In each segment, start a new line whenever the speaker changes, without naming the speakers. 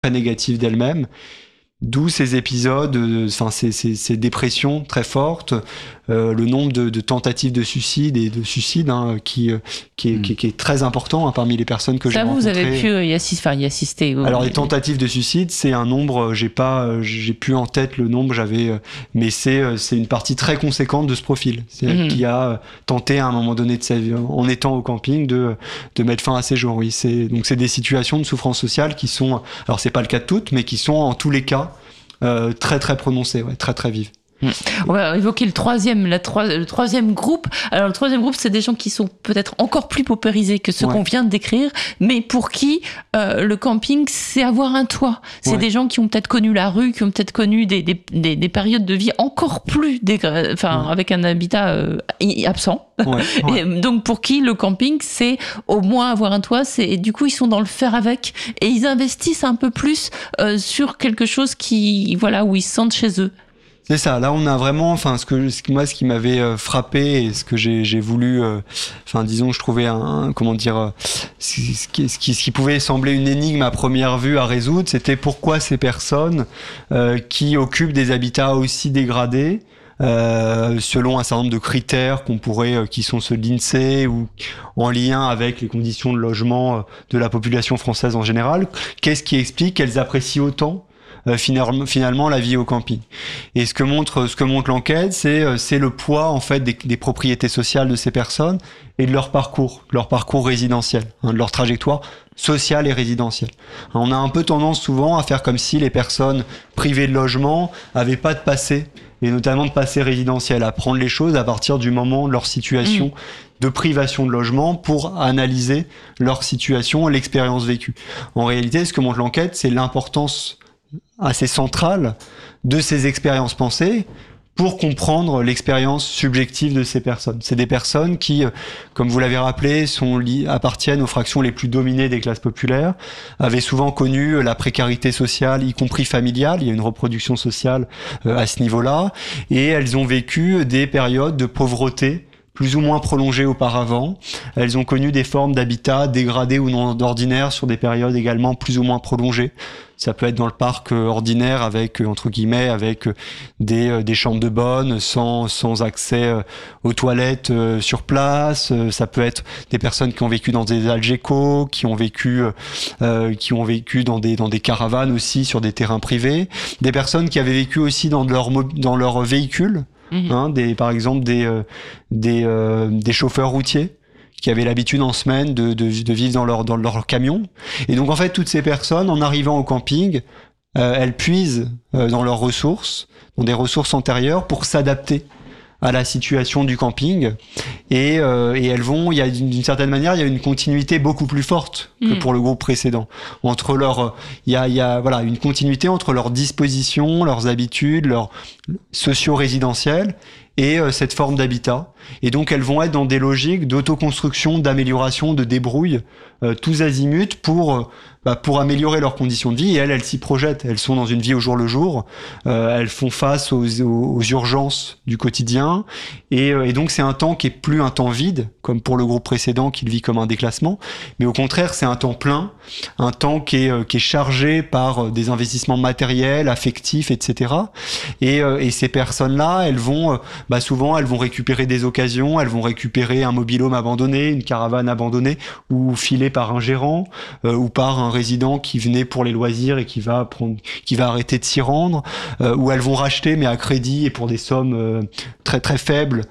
très négative d'elle-même. D'où ces épisodes, ces dépressions très fortes, le nombre de tentatives de suicide et de suicide qui est très important parmi les personnes que j'ai rencontrées.
Ça, vous avez pu y assister.
Alors les tentatives de suicide, c'est un nombre, j'ai plus en tête le nombre, mais c'est une partie très conséquente de ce profil, qui a tenté à un moment donné de sa vie, en étant au camping, de mettre fin à ses jours. Oui, donc c'est des situations de souffrance sociale qui sont, alors c'est pas le cas de toutes, mais qui sont en tous les cas très très prononcées, très très vives.
On va évoquer le troisième groupe. Alors le troisième groupe, c'est des gens qui sont peut-être encore plus paupérisés que ceux qu'on vient de décrire, mais pour qui le camping, c'est avoir un toit. C'est des gens qui ont peut-être connu la rue, qui ont peut-être connu des périodes de vie encore plus avec un habitat absent. Et donc pour qui le camping, c'est au moins avoir un toit. Et du coup, ils sont dans le faire avec et ils investissent un peu plus sur quelque chose où ils se sentent chez eux.
C'est ça. Là, on a vraiment, ce qui m'avait frappé et ce que j'ai voulu, je trouvais ce qui pouvait sembler une énigme à première vue à résoudre, c'était pourquoi ces personnes qui occupent des habitats aussi dégradés, selon un certain nombre de critères qui sont ceux de l'INSEE ou en lien avec les conditions de logement de la population française en général, qu'est-ce qui explique qu'elles apprécient autant finalement la vie au camping. Et ce que montre l'enquête, c'est le poids en fait des propriétés sociales de ces personnes et de leur parcours résidentiel, de leur trajectoire sociale et résidentielle. On a un peu tendance souvent à faire comme si les personnes privées de logement avaient pas de passé, et notamment de passé résidentiel, à prendre les choses à partir du moment de leur situation de privation de logement pour analyser leur situation et l'expérience vécue. En réalité, ce que montre l'enquête, c'est l'importance assez centrale de ces expériences pensées pour comprendre l'expérience subjective de ces personnes. C'est des personnes qui, comme vous l'avez rappelé, appartiennent aux fractions les plus dominées des classes populaires, avaient souvent connu la précarité sociale, y compris familiale, il y a une reproduction sociale à ce niveau-là, et elles ont vécu des périodes de pauvreté plus ou moins prolongées auparavant. Elles ont connu des formes d'habitat dégradés ou non ordinaires sur des périodes également plus ou moins prolongées. Ça peut être dans le parc ordinaire avec des chambres de bonne sans accès aux toilettes sur place. Ça peut être des personnes qui ont vécu dans des algécos, qui ont vécu dans des caravanes aussi sur des terrains privés. Des personnes qui avaient vécu aussi dans leur véhicule. Par exemple des chauffeurs routiers qui avaient l'habitude en semaine de vivre dans leur camion. Et donc en fait, toutes ces personnes, en arrivant au camping, elles puisent dans leurs ressources, dans des ressources antérieures, pour s'adapter à la situation du camping. Et d'une certaine manière, il y a une continuité beaucoup plus forte que pour le groupe précédent. Il y a une continuité entre leurs dispositions, leurs habitudes, leurs socio-résidentiels et cette forme d'habitat. Et donc elles vont être dans des logiques d'autoconstruction, d'amélioration, de débrouille, tous azimuts pour améliorer leurs conditions de vie. Et elles s'y projettent. Elles sont dans une vie au jour le jour. Elles font face aux urgences du quotidien. Et donc c'est un temps qui est plus un temps vide, comme pour le groupe précédent qui le vit comme un déclassement. Mais au contraire, c'est un temps plein, un temps qui est chargé par des investissements matériels, affectifs, etc. Et ces personnes-là, souvent, elles vont récupérer des occasions, elles vont récupérer un mobil-home abandonné, une caravane abandonnée, ou filée par un gérant, ou par un résident qui venait pour les loisirs et qui va arrêter de s'y rendre, ou elles vont racheter mais à crédit et pour des sommes très très faibles,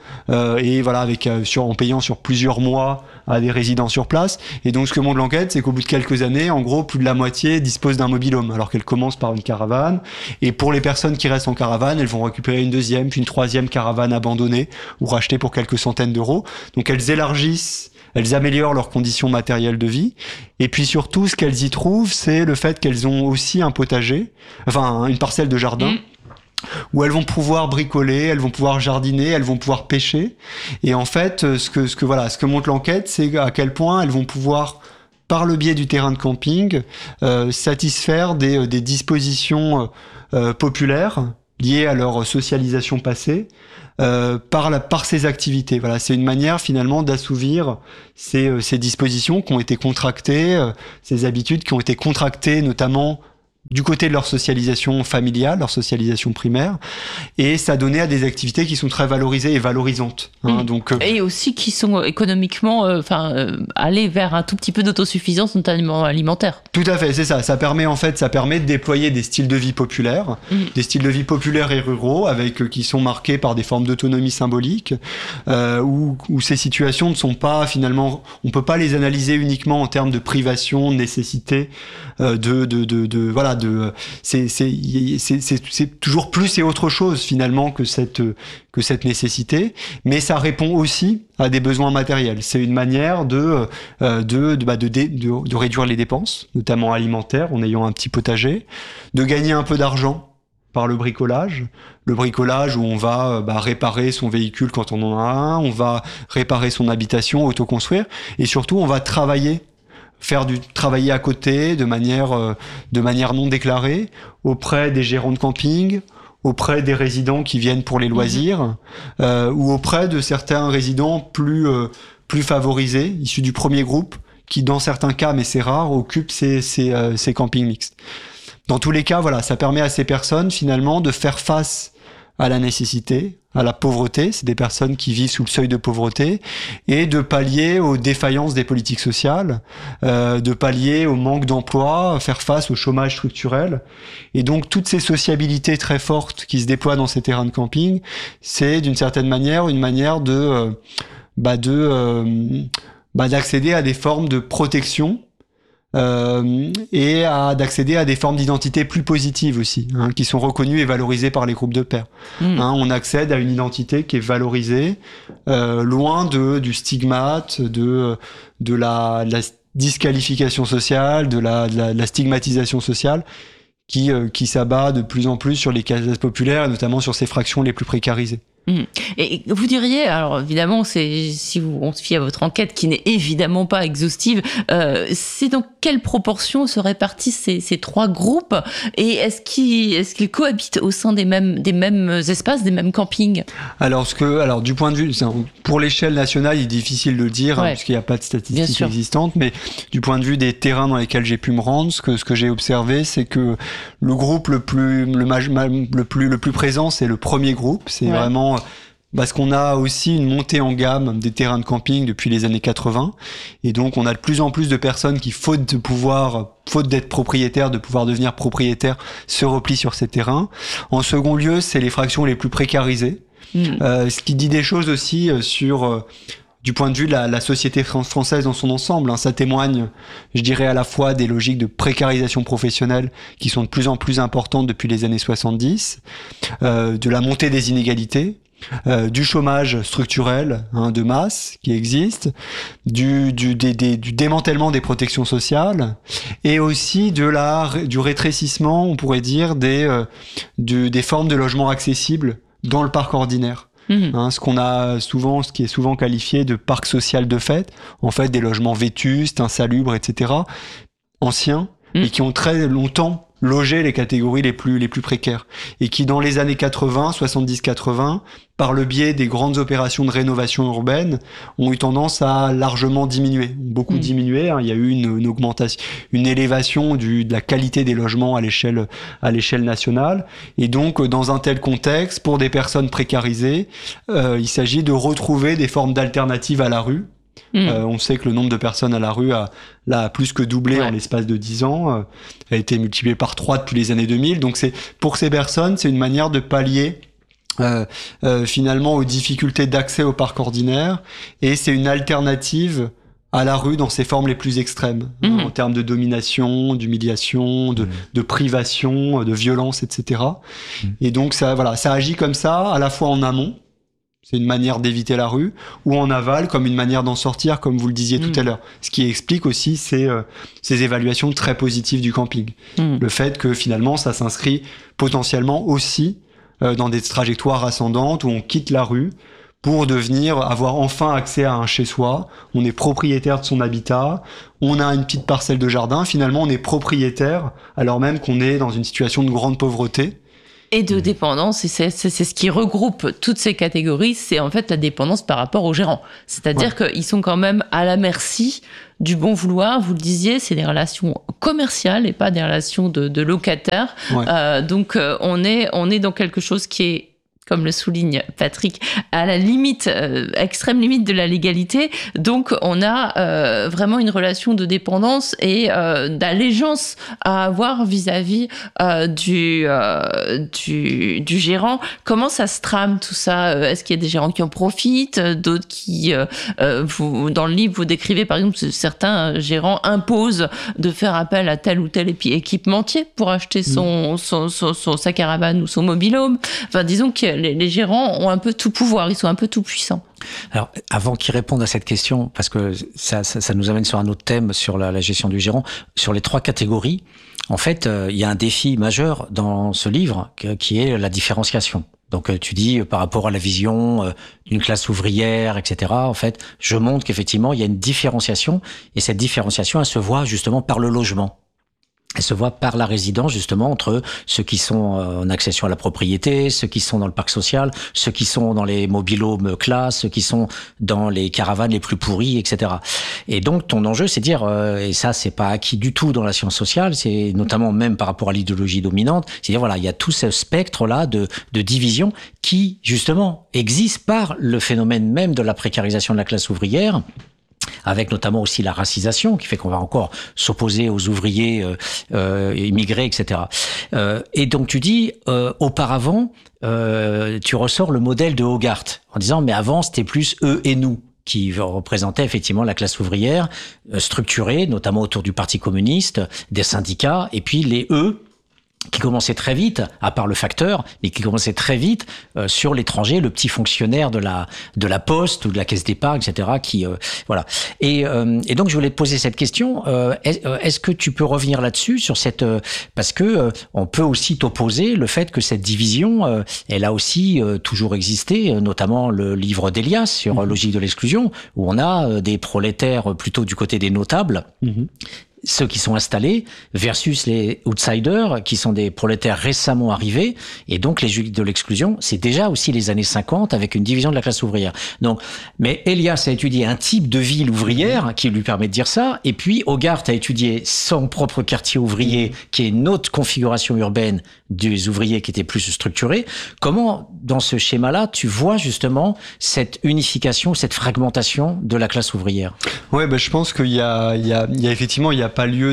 en payant sur plusieurs mois à des résidents sur place. Et donc ce que montre l'enquête, c'est qu'au bout de quelques années, en gros, plus de la moitié dispose d'un mobil-home, alors qu'elle commence par une caravane. Et pour les personnes qui restent en caravane, elles vont récupérer une deuxième, puis une troisième caravane abandonnée ou rachetée pour quelques centaines d'euros. Donc elles élargissent, elles améliorent leurs conditions matérielles de vie. Et puis surtout, ce qu'elles y trouvent, c'est le fait qu'elles ont aussi un potager, une parcelle de jardin, où elles vont pouvoir bricoler, elles vont pouvoir jardiner, elles vont pouvoir pêcher. Et en fait, ce que montre l'enquête, c'est à quel point elles vont pouvoir, par le biais du terrain de camping, satisfaire des dispositions populaires liées à leur socialisation passée, par ces activités. Voilà, c'est une manière finalement d'assouvir ces dispositions qui ont été contractées, ces habitudes qui ont été contractées notamment du côté de leur socialisation familiale, leur socialisation primaire, et ça donnait à des activités qui sont très valorisées et valorisantes. Donc,
et aussi qui sont économiquement, aller vers un tout petit peu d'autosuffisance, notamment alimentaire.
Tout à fait, c'est ça. Ça permet de déployer des styles de vie populaires, des styles de vie populaires et ruraux, qui sont marqués par des formes d'autonomie symbolique, où ces situations ne sont pas finalement, on peut pas les analyser uniquement en termes de privation, de nécessité, c'est toujours plus et autre chose finalement que cette nécessité, mais ça répond aussi à des besoins matériels. C'est une manière de réduire les dépenses, notamment alimentaires, en ayant un petit potager, de gagner un peu d'argent par le bricolage où on va réparer son véhicule quand on en a un, on va réparer son habitation, autoconstruire, et surtout on va travailler à côté de manière non déclarée auprès des gérants de camping, auprès des résidents qui viennent pour les loisirs, ou auprès de certains résidents plus favorisés, issus du premier groupe, qui dans certains cas, mais c'est rare, occupent ces campings mixtes. Dans tous les cas, ça permet à ces personnes finalement de faire face à la nécessité, à la pauvreté, c'est des personnes qui vivent sous le seuil de pauvreté, et de pallier aux défaillances des politiques sociales, de pallier au manque d'emploi, faire face au chômage structurel. Et donc toutes ces sociabilités très fortes qui se déploient dans ces terrains de camping, c'est d'une certaine manière une manière d'accéder à des formes de protection, et d'accéder à des formes d'identité plus positives aussi, qui sont reconnues et valorisées par les groupes de pairs. On accède à une identité qui est valorisée, loin du stigmate, de la disqualification sociale, de la stigmatisation sociale qui s'abat de plus en plus sur les classes populaires, et notamment sur ces fractions les plus précarisées.
Et vous diriez, alors évidemment, on se fie à votre enquête qui n'est évidemment pas exhaustive, c'est dans quelle proportion se répartissent ces trois groupes, et est-ce qu'ils cohabitent au sein des mêmes espaces, des mêmes campings?
Alors du point de vue, pour l'échelle nationale, il est difficile de le dire, puisqu'il n'y a pas de statistiques existantes, mais du point de vue des terrains dans lesquels j'ai pu me rendre, ce que j'ai observé, c'est que le groupe le plus présent, c'est le premier groupe, c'est vraiment parce qu'on a aussi une montée en gamme des terrains de camping depuis les années 80, et donc on a de plus en plus de personnes qui, faute d'être propriétaires, de pouvoir devenir propriétaires, se replient sur ces terrains. En second lieu, c'est les fractions les plus précarisées, ce qui dit des choses aussi sur du point de vue de la société française dans son ensemble. Ça témoigne, je dirais, à la fois des logiques de précarisation professionnelle qui sont de plus en plus importantes depuis les années 70, de la montée des inégalités, du chômage structurel de masse qui existe, du démantèlement des protections sociales, et aussi du rétrécissement, on pourrait dire, des formes de logement accessibles dans le parc ordinaire. Ce qui est souvent qualifié de parc social de fait, en fait des logements vétustes, insalubres, etc., anciens, et qui ont très longtemps logé les catégories les plus précaires, et qui dans les années 70-80, par le biais des grandes opérations de rénovation urbaine, ont eu tendance à largement diminuer, beaucoup diminuer. Il y a eu une augmentation, une élévation de la qualité des logements à l'échelle nationale, et donc dans un tel contexte, pour des personnes précarisées, il s'agit de retrouver des formes d'alternatives à la rue. On sait que le nombre de personnes à la rue a plus que doublé en l'espace de 10 ans, a été multiplié par 3 depuis les années 2000. Donc pour ces personnes, c'est une manière de pallier finalement aux difficultés d'accès au parc ordinaire, et c'est une alternative à la rue dans ses formes les plus extrêmes, en termes de domination, d'humiliation, de privation, de violence, etc. Et donc ça agit comme ça, à la fois en amont, c'est une manière d'éviter la rue, ou en aval, comme une manière d'en sortir, comme vous le disiez tout à l'heure. Ce qui explique aussi ces évaluations très positives du camping. Le fait que finalement, ça s'inscrit potentiellement aussi dans des trajectoires ascendantes où on quitte la rue pour avoir enfin accès à un chez-soi. On est propriétaire de son habitat, on a une petite parcelle de jardin. Finalement, on est propriétaire alors même qu'on est dans une situation de grande pauvreté.
et de dépendance, et c'est ce qui regroupe toutes ces catégories, c'est en fait la dépendance par rapport aux gérants. C'est-à-dire qu'ils sont quand même à la merci du bon vouloir. Vous le disiez, c'est des relations commerciales et pas des relations de locataires. Donc on est dans quelque chose qui est, comme le souligne Patrick, à la limite, extrême limite de la légalité. Donc, on a vraiment une relation de dépendance et d'allégeance à avoir vis-à-vis du gérant. Comment ça se trame tout ça? Est-ce qu'il y a des gérants qui en profitent, d'autres qui, dans le livre, vous décrivez par exemple certains gérants imposent de faire appel à tel ou tel équipementier pour acheter sa caravane ou son mobil-home. Enfin, disons que les gérants ont un peu tout pouvoir, ils sont un peu tout puissants.
Alors, avant qu'ils répondent à cette question, parce que ça nous amène sur un autre thème, sur la gestion du gérant, sur les 3 catégories, en fait, il y a un défi majeur dans ce livre qui est la différenciation. Donc, tu dis, par rapport à la vision d'une classe ouvrière, etc., en fait, je montre qu'effectivement, il y a une différenciation, et cette différenciation, elle se voit justement par le logement. Elle se voit par la résidence, justement, entre ceux qui sont en accession à la propriété, ceux qui sont dans le parc social, ceux qui sont dans les mobil-homes classe, ceux qui sont dans les caravanes les plus pourries, etc. Et donc, ton enjeu, c'est de dire, et ça, c'est pas acquis du tout dans la science sociale, c'est notamment même par rapport à l'idéologie dominante, c'est dire, voilà, il y a tout ce spectre-là de division qui, justement, existe par le phénomène même de la précarisation de la classe ouvrière, avec notamment aussi la racisation qui fait qu'on va encore s'opposer aux ouvriers immigrés, etc. Et donc tu dis, auparavant, tu ressors le modèle de Hogarth en disant, mais avant c'était plus eux et nous, qui représentait effectivement la classe ouvrière structurée, notamment autour du Parti communiste, des syndicats, et puis les eux, qui commençait très vite, à part le facteur, mais qui commençait très vite sur l'étranger, le petit fonctionnaire de la poste ou de la caisse d'épargne, etc. Qui voilà. Et donc je voulais te poser cette question. Est-ce que tu peux revenir là-dessus sur cette parce que on peut aussi t'opposer le fait que cette division, elle a aussi toujours existé, notamment le livre d'Elias sur Logique de l'exclusion, où on a des prolétaires plutôt du côté des notables. Ceux qui sont installés versus les outsiders qui sont des prolétaires récemment arrivés, et donc les juifs de l'exclusion, c'est déjà aussi les années 50 avec une division de la classe ouvrière. Donc, mais Elias a étudié un type de ville ouvrière qui lui permet de dire ça, et puis Hogarth a étudié son propre quartier ouvrier qui est une autre configuration urbaine des ouvriers qui étaient plus structurés. Comment, dans ce schéma-là, tu vois justement cette unification, cette fragmentation de la classe ouvrière?
Ouais, je pense qu'il y a effectivement, il y a pas lieu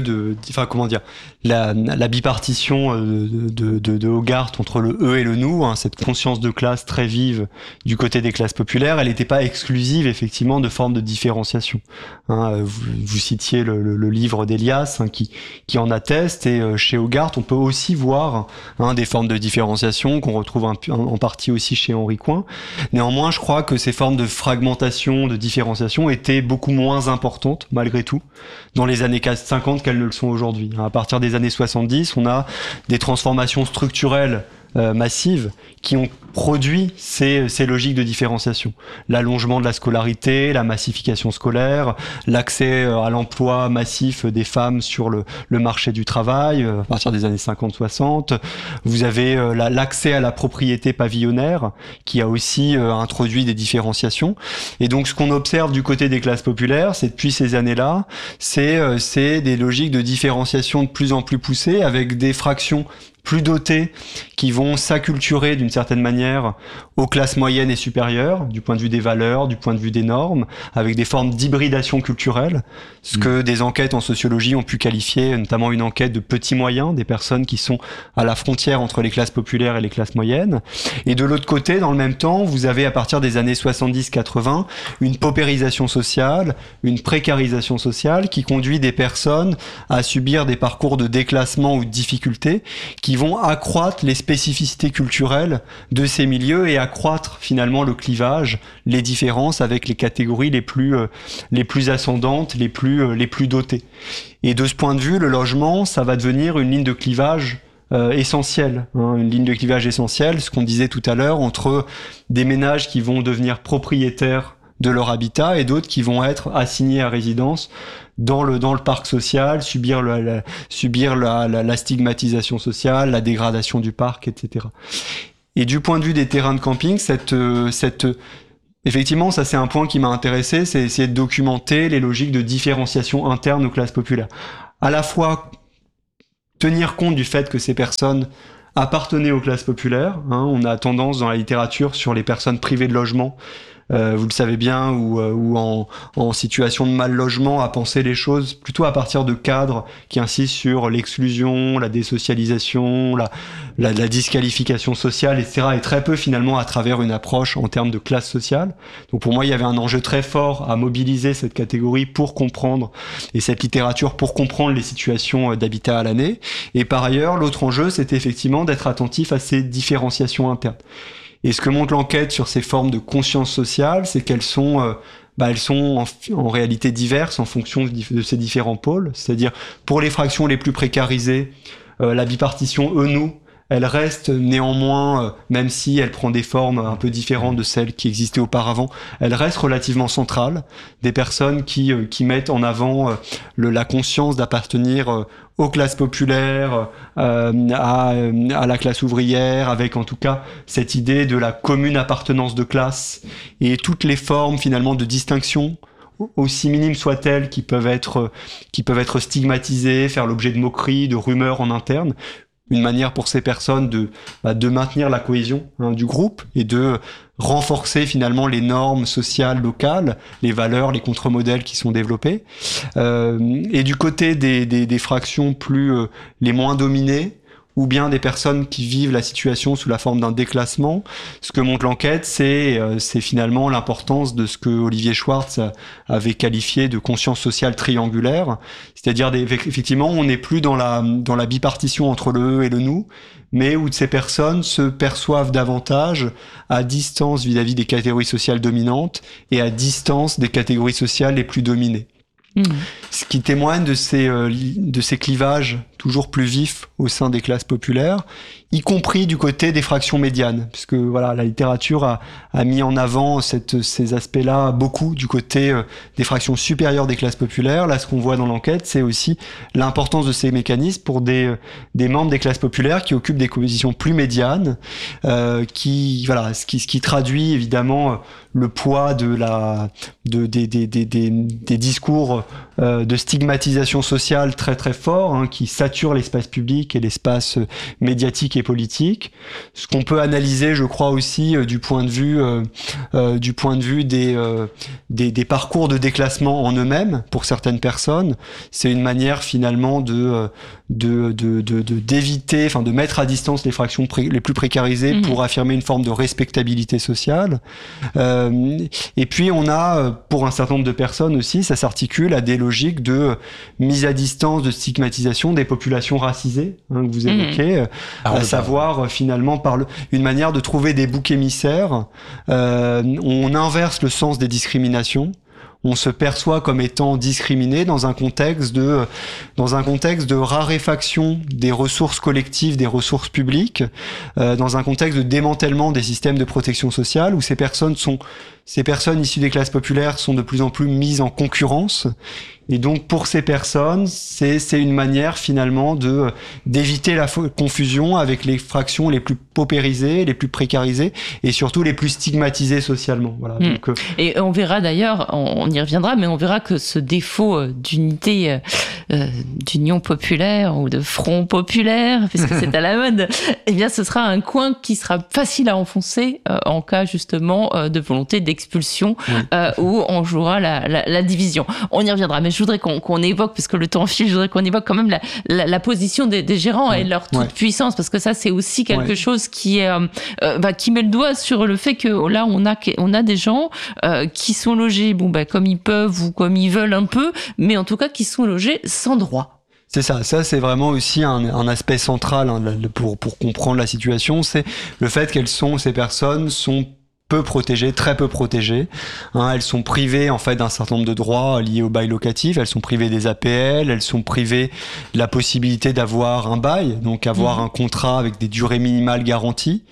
la bipartition de Hogarth entre le eux et le nous, hein, cette conscience de classe très vive du côté des classes populaires, elle n'était pas exclusive effectivement de formes de différenciation. Hein, vous citiez le livre d'Elias, hein, qui en atteste, et chez Hogarth on peut aussi voir des formes de différenciation qu'on retrouve en partie aussi chez Henri Coin. Néanmoins, je crois que ces formes de fragmentation, de différenciation étaient beaucoup moins importantes malgré tout dans les années 50 qu'elles ne le sont aujourd'hui. À partir des années 70, on a des transformations structurelles massives qui ont produit ces logiques de différenciation. L'allongement de la scolarité, la massification scolaire, l'accès à l'emploi massif des femmes sur le marché du travail, à partir des années 50-60. Vous avez l'accès à la propriété pavillonnaire qui a aussi introduit des différenciations. Et donc ce qu'on observe du côté des classes populaires, c'est depuis ces années-là, c'est des logiques de différenciation de plus en plus poussées avec des fractions plus dotés qui vont s'acculturer d'une certaine manière aux classes moyennes et supérieures, du point de vue des valeurs, du point de vue des normes, avec des formes d'hybridation culturelle, ce que des enquêtes en sociologie ont pu qualifier, notamment une enquête de petits moyens, des personnes qui sont à la frontière entre les classes populaires et les classes moyennes. Et de l'autre côté, dans le même temps, vous avez à partir des années 70-80 une paupérisation sociale, une précarisation sociale qui conduit des personnes à subir des parcours de déclassement ou de difficulté qui vont accroître les spécificités culturelles de ces milieux et accroître finalement le clivage, les différences avec les catégories les plus ascendantes, les plus dotées. Et de ce point de vue, le logement, ça va devenir une ligne de clivage essentielle, une ligne de clivage essentielle, ce qu'on disait tout à l'heure, entre des ménages qui vont devenir propriétaires de leur habitat et d'autres qui vont être assignés à résidence dans le parc social, subir la stigmatisation sociale, la dégradation du parc, etc. Et du point de vue des terrains de camping, effectivement, ça c'est un point qui m'a intéressé, c'est essayer de documenter les logiques de différenciation interne aux classes populaires. À la fois tenir compte du fait que ces personnes appartenaient aux classes populaires, hein, on a tendance dans la littérature sur les personnes privées de logement, vous le savez bien, ou en situation de mal logement, à penser les choses plutôt à partir de cadres qui insistent sur l'exclusion, la désocialisation, la disqualification sociale, etc. et très peu finalement à travers une approche en termes de classe sociale. Donc pour moi, il y avait un enjeu très fort à mobiliser cette catégorie pour comprendre, et cette littérature pour comprendre les situations d'habitat à l'année. Et par ailleurs, l'autre enjeu, c'était effectivement d'être attentif à ces différenciations internes. Et ce que montre l'enquête sur ces formes de conscience sociale, c'est qu'elles sont, elles sont en réalité diverses en fonction de ces différents pôles. C'est-à-dire, pour les fractions les plus précarisées, la bipartition eux-nous, elle reste néanmoins, même si elle prend des formes un peu différentes de celles qui existaient auparavant, elle reste relativement centrale. Des personnes qui mettent en avant la conscience d'appartenir aux classes populaires, à la classe ouvrière, avec en tout cas cette idée de la commune appartenance de classe et toutes les formes finalement de distinction, aussi minimes soient-elles, qui peuvent être stigmatisées, faire l'objet de moqueries, de rumeurs en interne. Une manière pour ces personnes de maintenir la cohésion du groupe et de renforcer finalement les normes sociales locales, les valeurs, les contre-modèles qui sont développés. Et du côté des fractions les moins dominées, ou bien des personnes qui vivent la situation sous la forme d'un déclassement. Ce que montre l'enquête, c'est finalement l'importance de ce que Olivier Schwartz avait qualifié de conscience sociale triangulaire. C'est-à-dire, effectivement, on n'est plus dans la bipartition entre le eux et le nous, mais où ces personnes se perçoivent davantage à distance vis-à-vis des catégories sociales dominantes et à distance des catégories sociales les plus dominées. Ce qui témoigne de ces clivages toujours plus vifs au sein des classes populaires, y compris du côté des fractions médianes, puisque voilà, la littérature a mis en avant ces aspects-là beaucoup du côté des fractions supérieures des classes populaires. Là, ce qu'on voit dans l'enquête, c'est aussi l'importance de ces mécanismes pour des membres des classes populaires qui occupent des positions plus médianes, ce qui traduit évidemment le poids des discours de stigmatisation sociale très très forts, qui saturent l'espace public et l'espace médiatique et politique. Ce qu'on peut analyser, je crois aussi, du point de vue des parcours de déclassement en eux-mêmes pour certaines personnes, c'est une manière finalement d'éviter, enfin de mettre à distance les fractions les plus précarisées pour affirmer une forme de respectabilité sociale. Et puis on a, pour un certain nombre de personnes aussi, ça s'articule à des logiques de mise à distance, de stigmatisation des populations racisées, que vous évoquez, à savoir finalement une manière de trouver des boucs émissaires. On inverse le sens des discriminations. On se perçoit comme étant discriminé dans un contexte de raréfaction des ressources collectives, des ressources publiques, dans un contexte de démantèlement des systèmes de protection sociale où ces personnes issues des classes populaires sont de plus en plus mises en concurrence. Et donc, pour ces personnes, c'est une manière finalement d'éviter la confusion avec les fractions les plus paupérisées, les plus précarisées et surtout les plus stigmatisées socialement. Voilà. Donc,
et on verra d'ailleurs, on y reviendra, mais on verra que ce défaut d'unité, d'union populaire ou de front populaire, puisque c'est à la mode, eh bien, ce sera un coin qui sera facile à enfoncer en cas justement de volonté d'expulsion où on jouera la division. On y reviendra, mais je voudrais qu'on évoque, parce que le temps file, je voudrais qu'on évoque quand même la position des gérants et leur toute puissance, parce que ça c'est aussi quelque chose qui met le doigt sur le fait que là on a des gens qui sont logés comme ils peuvent ou comme ils veulent un peu, mais en tout cas qui sont logés sans droit.
C'est ça c'est vraiment aussi un aspect central pour comprendre la situation, c'est le fait ces personnes sont très peu protégées. Elles sont privées en fait d'un certain nombre de droits liés au bail locatif. Elles sont privées des APL. Elles sont privées de la possibilité d'avoir un bail, donc avoir un contrat avec des durées minimales garanties.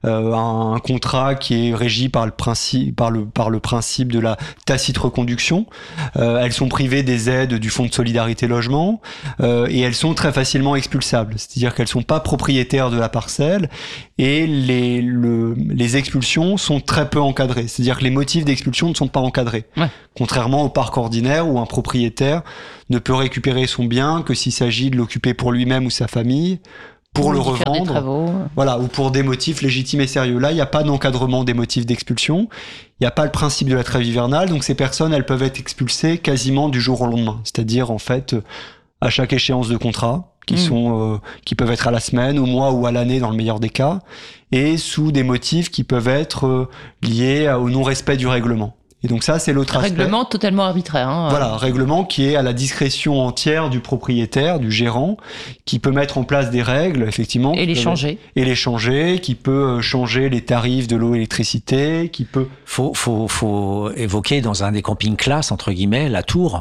un contrat qui est régi par le principe de la tacite reconduction. Elles sont privées des aides du Fonds de solidarité logement et elles sont très facilement expulsables. C'est-à-dire qu'elles sont pas propriétaires de la parcelle et les expulsions sont très peu encadrées. C'est-à-dire que les motifs d'expulsion ne sont pas encadrés. Ouais. Contrairement au parc ordinaire où un propriétaire ne peut récupérer son bien que s'il s'agit de l'occuper pour lui-même ou sa famille, pour le revendre, voilà, ou pour des motifs légitimes et sérieux. Là, il n'y a pas d'encadrement des motifs d'expulsion, il n'y a pas le principe de la trêve hivernale, donc ces personnes, elles peuvent être expulsées quasiment du jour au lendemain. C'est-à-dire, en fait, à chaque échéance de contrat, qui peuvent être à la semaine, au mois ou à l'année dans le meilleur des cas, et sous des motifs qui peuvent être liés au non-respect du règlement. Et donc ça, c'est l'autre aspect.
Règlement totalement arbitraire. Hein.
Voilà, règlement qui est à la discrétion entière du propriétaire, du gérant, qui peut mettre en place des règles, effectivement.
Et les changer.
Et les changer, qui peut changer les tarifs de l'eau et l'électricité, qui peut...
Faut évoquer dans un des campings classe, entre guillemets, la tour,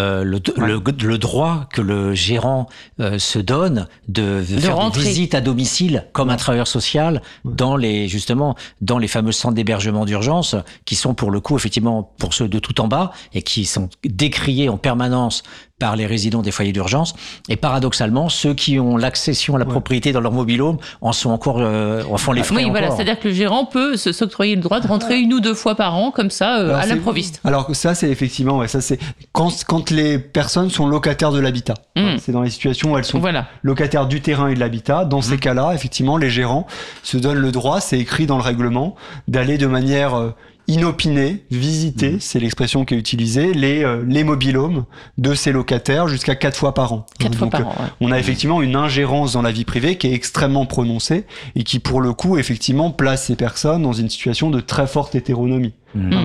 le droit que le gérant se donne de faire des visites à domicile comme un travailleur social dans les fameux centres d'hébergement d'urgence qui sont pour le coup effectivement pour ceux de tout en bas et qui sont décriés en permanence par les résidents des foyers d'urgence. Et paradoxalement, ceux qui ont l'accession à la propriété dans leur mobil-home en sont encore, en font les frais.
Oui, voilà, c'est-à-dire que le gérant peut s'octroyer le droit de rentrer 1 ou 2 fois par an, comme ça, à l'improviste.
Alors ça, c'est effectivement, ça c'est quand les personnes sont locataires de l'habitat. C'est dans les situations où elles sont locataires du terrain et de l'habitat. Dans ces cas-là, effectivement, les gérants se donnent le droit, c'est écrit dans le règlement, d'aller de manière inopinés, visiter, c'est l'expression qui est utilisée, les mobil-homes de ces locataires jusqu'à 4 fois par an.
4 fois par an,
on a effectivement une ingérence dans la vie privée qui est extrêmement prononcée et qui, pour le coup, effectivement, place ces personnes dans une situation de très forte hétéronomie.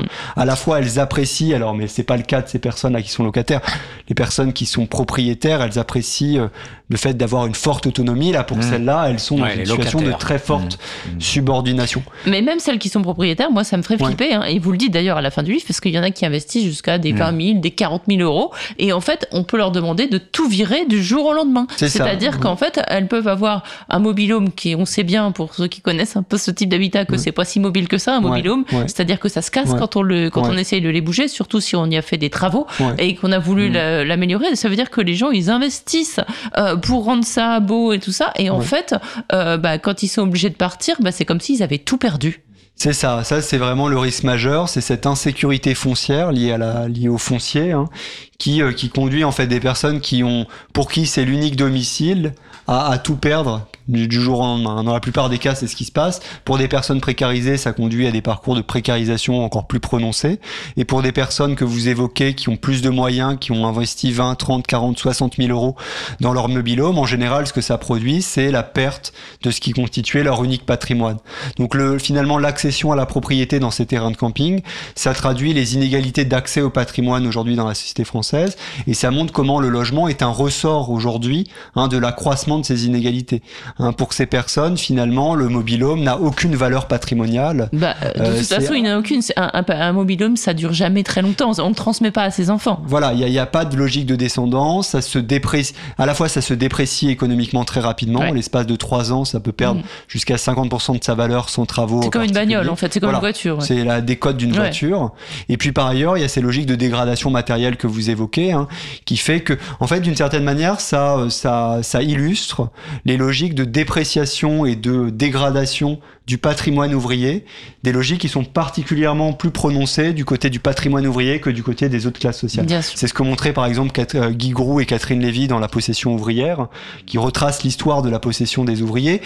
À la fois, elles apprécient, alors, mais c'est pas le cas de ces personnes-là qui sont locataires. Les personnes qui sont propriétaires, elles apprécient le fait d'avoir une forte autonomie. Là, pour celles-là, elles sont dans une situation de très forte subordination.
Mais même celles qui sont propriétaires, moi, ça me ferait flipper. Hein, et vous le dites d'ailleurs à la fin du livre, parce qu'il y en a qui investissent jusqu'à des 20 000, des 40 000 euros. Et en fait, on peut leur demander de tout virer du jour au lendemain. C'est-à-dire qu'en fait, elles peuvent avoir un mobil-home qui, on sait bien, pour ceux qui connaissent un peu ce type d'habitat, que c'est pas si mobile que ça, un mobil-home. C'est-à-dire que ça se casse quand on essaye de les bouger, surtout si on y a fait des travaux et qu'on a voulu l'améliorer. Ça veut dire que les gens, ils investissent pour rendre ça beau et tout ça. Et en fait, quand ils sont obligés de partir, c'est comme s'ils avaient tout perdu.
C'est ça c'est vraiment le risque majeur, c'est cette insécurité foncière liée au foncier qui conduit en fait des personnes pour qui c'est l'unique domicile à tout perdre du jour au lendemain. Dans la plupart des cas, c'est ce qui se passe. Pour des personnes précarisées, ça conduit à des parcours de précarisation encore plus prononcés. Et pour des personnes que vous évoquez, qui ont plus de moyens, qui ont investi 20, 30, 40, 60 000 euros dans leur mobil-home, en général, ce que ça produit, c'est la perte de ce qui constituait leur unique patrimoine. Donc finalement, l'accession à la propriété dans ces terrains de camping, ça traduit les inégalités d'accès au patrimoine aujourd'hui dans la société française. Et ça montre comment le logement est un ressort aujourd'hui de l'accroissement de ces inégalités. Pour ces personnes, finalement, le mobil-home n'a aucune valeur patrimoniale.
De toute façon, il n'a aucune. Un mobil-home, ça dure jamais très longtemps. On ne transmet pas à ses enfants.
Voilà, il n'y a pas de logique de descendance. Ça se déprécie. À la fois, ça se déprécie économiquement très rapidement. L'espace de 3 ans, ça peut perdre jusqu'à 50% de sa valeur sans travaux.
C'est comme une bagnole, en fait. C'est comme une voiture.
C'est la décote d'une voiture. Et puis, par ailleurs, il y a ces logiques de dégradation matérielle que vous évoquez, qui fait que, en fait, d'une certaine manière, ça illustre les logiques de dépréciation et de dégradation du patrimoine ouvrier, des logiques qui sont particulièrement plus prononcées du côté du patrimoine ouvrier que du côté des autres classes sociales. C'est ce que montraient par exemple Guy Groux et Catherine Lévy dans La Possession ouvrière, qui retrace l'histoire de la possession des ouvriers.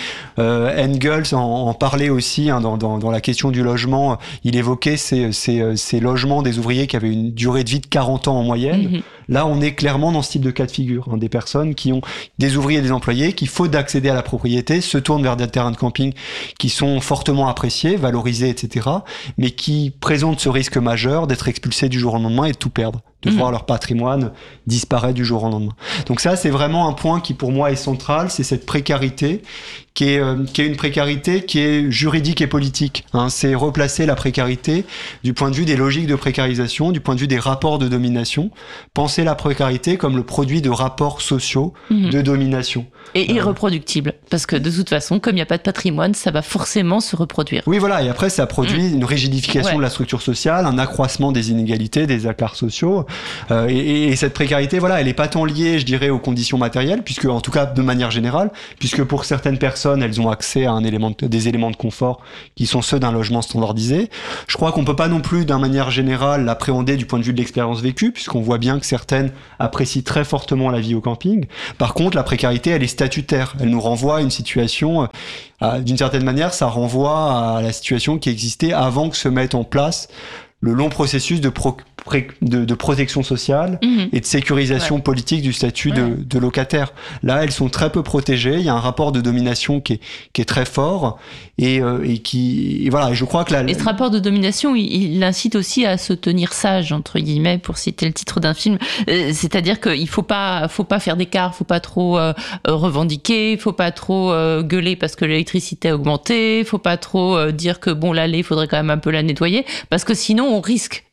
Engels en parlait aussi dans la question du logement. Il évoquait ces logements des ouvriers qui avaient une durée de vie de 40 ans en moyenne. Là, on est clairement dans ce type de cas de figure. Des personnes qui ont des ouvriers et des employés qui, faute d'accéder à la propriété, se tournent vers des terrains de camping qui sont fortement appréciés, valorisés, etc., mais qui présentent ce risque majeur d'être expulsés du jour au lendemain et de tout perdre, de voir leur patrimoine disparaître du jour au lendemain. Donc ça, c'est vraiment un point qui, pour moi, est central, c'est cette précarité qui est une précarité qui est juridique et politique. C'est replacer la précarité du point de vue des logiques de précarisation, du point de vue des rapports de domination, penser penser la précarité comme le produit de rapports sociaux de domination.
Et irreproductible, parce que de toute façon, comme il n'y a pas de patrimoine, ça va forcément se reproduire.
Oui, voilà, et après ça produit une rigidification de la structure sociale, un accroissement des inégalités, des écarts sociaux, et cette précarité, voilà, elle est pas tant liée, je dirais, aux conditions matérielles, puisque, en tout cas, de manière générale, puisque pour certaines personnes, elles ont accès à des éléments de confort qui sont ceux d'un logement standardisé. Je crois qu'on peut pas non plus, d'une manière générale, l'appréhender du point de vue de l'expérience vécue, puisqu'on voit bien que certaines apprécient très fortement la vie au camping. Par contre, la précarité, elle est statutaire. Elle nous renvoie à une situation, d'une certaine manière, ça renvoie à la situation qui existait avant que se mette en place le long processus de protection sociale et de sécurisation politique du statut de locataire. Là, elles sont très peu protégées. Il y a un rapport de domination qui est très fort et voilà. Et je crois que
et ce rapport de domination, il incite aussi à se tenir sage, entre guillemets, pour citer le titre d'un film. C'est-à-dire qu'il faut pas faire d'écart, faut pas trop revendiquer, faut pas trop gueuler parce que l'électricité a augmenté, faut pas trop dire que bon, l'allée, il faudrait quand même un peu la nettoyer, parce que sinon on risque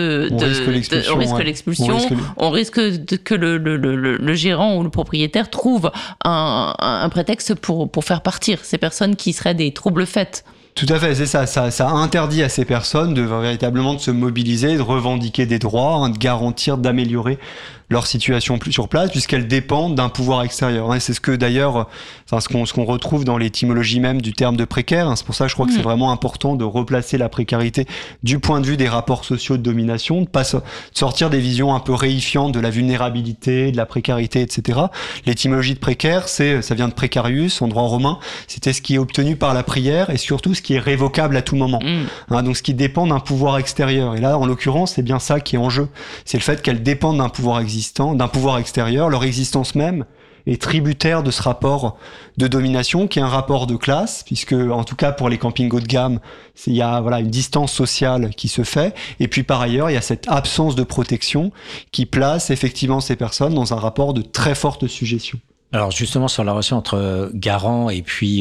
l'expulsion, on risque que le gérant ou le propriétaire trouve un prétexte pour faire partir ces personnes qui seraient des troubles faits.
Tout à fait, c'est ça. Ça interdit à ces personnes de véritablement de se mobiliser, de revendiquer des droits, de garantir, d'améliorer leur situation plus sur place, puisqu'elles dépendent d'un pouvoir extérieur. C'est ce que d'ailleurs, ce qu'on retrouve dans l'étymologie même du terme de précaire. C'est pour ça que je crois que c'est vraiment important de replacer la précarité du point de vue des rapports sociaux de domination, de pas sortir des visions un peu réifiantes de la vulnérabilité, de la précarité, etc. L'étymologie de précaire, ça vient de précarius en droit romain. C'était ce qui est obtenu par la prière et surtout ce qui est révocable à tout moment. Donc ce qui dépend d'un pouvoir extérieur. Et là, en l'occurrence, c'est bien ça qui est en jeu. C'est le fait qu'elles dépendent d'un pouvoir d'un pouvoir extérieur. Leur existence même est tributaire de ce rapport de domination qui est un rapport de classe, puisque en tout cas pour les campings haut de gamme, il y a une distance sociale qui se fait, et puis par ailleurs il y a cette absence de protection qui place effectivement ces personnes dans un rapport de très forte suggestion.
Alors justement sur la relation entre garant et puis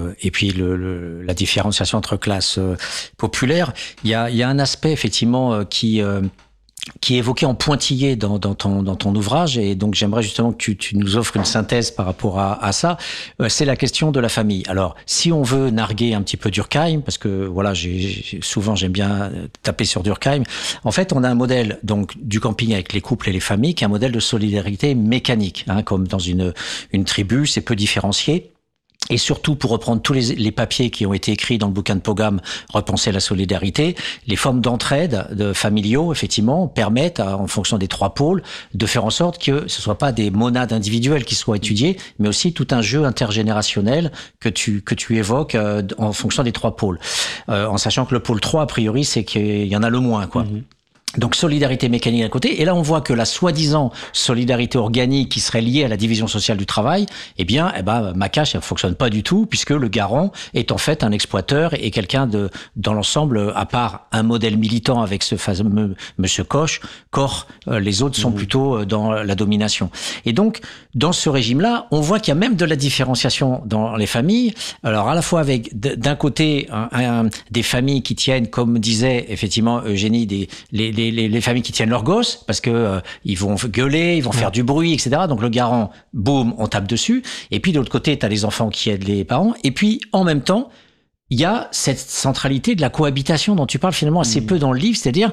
la différenciation entre classes populaires, il y a un aspect effectivement qui est évoqué en pointillé dans ton ouvrage, et donc j'aimerais justement que tu nous offres une synthèse par rapport à ça. C'est la question de la famille. Alors, si on veut narguer un petit peu Durkheim, parce que voilà, souvent j'aime bien taper sur Durkheim. En fait, on a un modèle donc du camping avec les couples et les familles, qui est un modèle de solidarité mécanique, comme dans une tribu, c'est peu différencié. Et surtout, pour reprendre tous les papiers qui ont été écrits dans le bouquin de Pogam, Repenser la solidarité, les formes d'entraide de familiaux, effectivement, permettent, en fonction des 3 pôles, de faire en sorte que ce soit pas des monades individuelles qui soient étudiées, mais aussi tout un jeu intergénérationnel que tu évoques en fonction des 3 pôles. En sachant que le pôle 3, a priori, c'est qu'il y en a le moins, quoi. Donc solidarité mécanique d'un côté, et là on voit que la soi-disant solidarité organique qui serait liée à la division sociale du travail, Macache, ça fonctionne pas du tout, puisque le garant est en fait un exploiteur et quelqu'un dans l'ensemble, à part un modèle militant avec ce fameux Monsieur Corr, les autres sont plutôt dans la domination. Et donc dans ce régime-là, on voit qu'il y a même de la différenciation dans les familles. Alors à la fois avec d'un côté des familles qui tiennent, comme disait effectivement Eugénie, les familles qui tiennent leurs gosses, parce que ils vont gueuler, ils vont faire du bruit, etc. Donc le garant, boum, on tape dessus. Et puis de l'autre côté, t'as les enfants qui aident les parents. Et puis en même temps, il y a cette centralité de la cohabitation dont tu parles finalement assez peu dans le livre, c'est-à-dire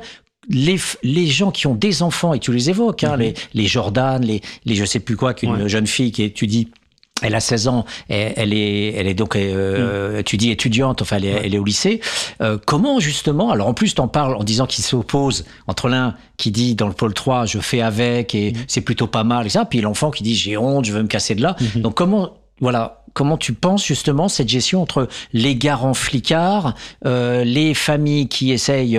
les gens qui ont des enfants, et tu les évoques, les Jordan, les je sais plus quoi, qu'une jeune fille qui étudie. Elle a 16 ans, elle est donc tu dis étudiante, enfin elle est au lycée. Comment justement, alors en plus t'en parles en disant qu'il s'oppose entre l'un qui dit dans le pôle 3 je fais avec et c'est plutôt pas mal et ça, puis l'enfant qui dit j'ai honte, je veux me casser de là. Donc comment tu penses justement cette gestion entre les garants flicards, les familles qui essayent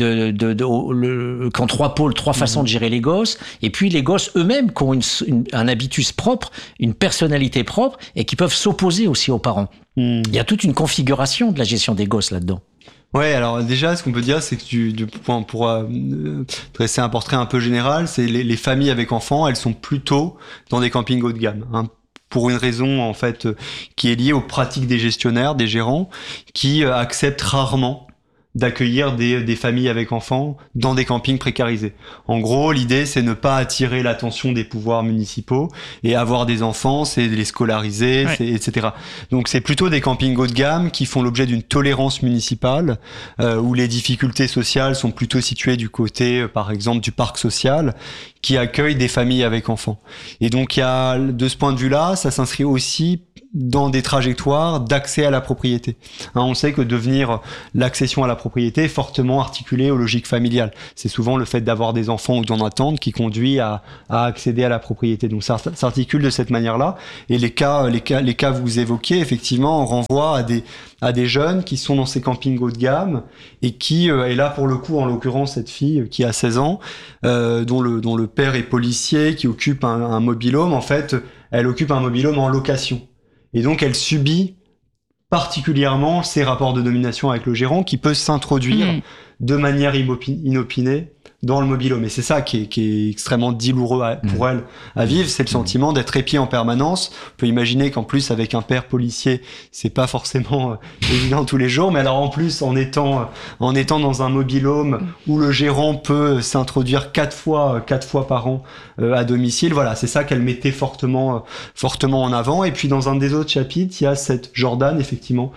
qu'en 3 pôles, 3 façons de gérer les gosses, et puis les gosses eux-mêmes qui ont un habitus propre, une personnalité propre, et qui peuvent s'opposer aussi aux parents. Il y a toute une configuration de la gestion des gosses là-dedans.
Ouais, alors déjà, ce qu'on peut dire, c'est que pour dresser un portrait un peu général, c'est les familles avec enfants, elles sont plutôt dans des campings haut de gamme, pour une raison en fait qui est liée aux pratiques des gestionnaires, des gérants, qui acceptent rarement d'accueillir des familles avec enfants dans des campings précarisés. En gros, l'idée, c'est ne pas attirer l'attention des pouvoirs municipaux, et avoir des enfants, c'est les scolariser, etc. Donc c'est plutôt des campings haut de gamme qui font l'objet d'une tolérance municipale, où les difficultés sociales sont plutôt situées du côté, par exemple, du parc social, qui accueille des familles avec enfants. Et donc il y a, de ce point de vue-là, ça s'inscrit aussi dans des trajectoires d'accès à la propriété. On sait que devenir l'accession à la propriété est fortement articulée aux logiques familiales. C'est souvent le fait d'avoir des enfants ou d'en attendre qui conduit à accéder à la propriété. Donc ça s'articule de cette manière-là. Et les cas que vous évoquez, effectivement, renvoient à des jeunes qui sont dans ces campings haut de gamme et qui, et là pour le coup, en l'occurrence, cette fille qui a 16 ans, dont le père est policier, qui occupe un mobil-home, en fait, elle occupe un mobil-home en location. Et donc, elle subit particulièrement ces rapports de domination avec le gérant qui peut s'introduire de manière inopinée dans le mobil-home. Et c'est ça qui est extrêmement douloureux pour elle à vivre, c'est le sentiment d'être épié en permanence. On peut imaginer qu'en plus, avec un père policier, c'est pas forcément évident tous les jours, mais alors en plus, en étant dans un mobil-home où le gérant peut s'introduire 4 fois par an à domicile, voilà, c'est ça qu'elle mettait fortement en avant. Et puis dans un des autres chapitres, il y a cette Jordan, effectivement,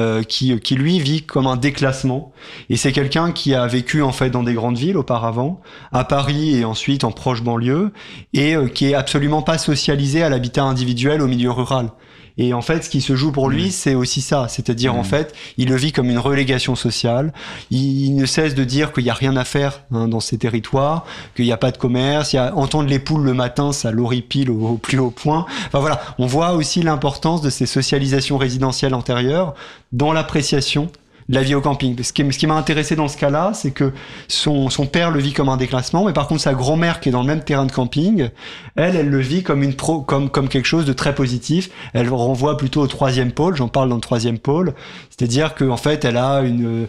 qui lui vit comme un déclassement. Et c'est quelqu'un qui a vécu en fait dans des grandes villes auparavant, à Paris et ensuite en proche banlieue, et qui est absolument pas socialisé à l'habitat individuel au milieu rural. Et en fait, ce qui se joue pour lui, c'est aussi ça. C'est-à-dire, en fait, il le vit comme une relégation sociale. Il ne cesse de dire qu'il n'y a rien à faire dans ces territoires, qu'il n'y a pas de commerce. Entendre les poules le matin, ça l'horripile au plus haut point. Enfin voilà, on voit aussi l'importance de ces socialisations résidentielles antérieures dans l'appréciation de la vie au camping. Ce qui m'a intéressé dans ce cas-là, c'est que son père le vit comme un déclassement, mais par contre sa grand-mère qui est dans le même terrain de camping, elle le vit comme comme quelque chose de très positif. Elle renvoie plutôt au 3e pôle. J'en parle dans le 3e pôle. C'est-à-dire qu'en fait, elle a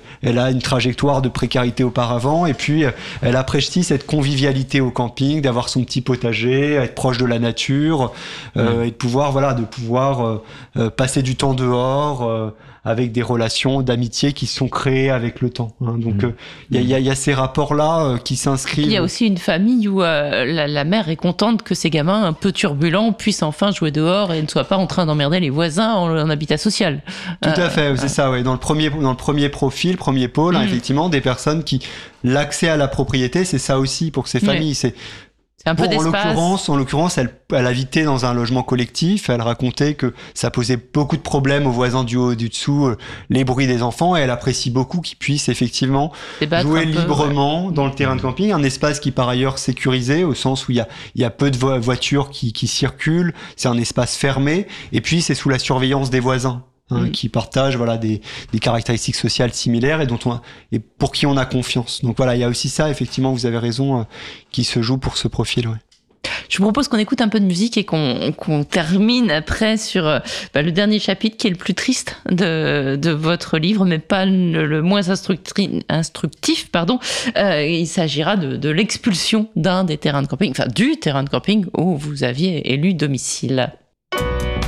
une trajectoire de précarité auparavant, et puis elle apprécie cette convivialité au camping, d'avoir son petit potager, être proche de la nature, et de pouvoir passer du temps dehors, avec des relations d'amitié qui sont créées avec le temps. Donc il y a ces rapports-là qui s'inscrivent.
Il y a aussi une famille où la mère est contente que ces gamins un peu turbulents puissent enfin jouer dehors et ne soient pas en train d'emmerder les voisins en habitat social.
Tout à fait, c'est ça. Ouais. Dans le premier profil, premier pôle, effectivement, des personnes qui l'accès à la propriété, c'est ça aussi pour ces familles. C'est
un peu d'espace.
En l'occurrence, elle habitait dans un logement collectif. Elle racontait que ça posait beaucoup de problèmes aux voisins du haut et du dessous, les bruits des enfants, et elle apprécie beaucoup qu'ils puissent effectivement jouer librement dans le terrain de camping, un espace qui par ailleurs sécurisé au sens où il y a peu de voitures qui circulent, c'est un espace fermé, et puis c'est sous la surveillance des voisins. Qui partagent des caractéristiques sociales similaires et pour qui on a confiance. Donc voilà, il y a aussi ça, effectivement, vous avez raison, qui se joue pour ce profil. Ouais.
Je vous propose qu'on écoute un peu de musique et qu'on termine après sur le dernier chapitre qui est le plus triste de votre livre, mais pas le moins instructif. Il s'agira de l'expulsion d'un des terrains de camping, du terrain de camping où vous aviez élu domicile.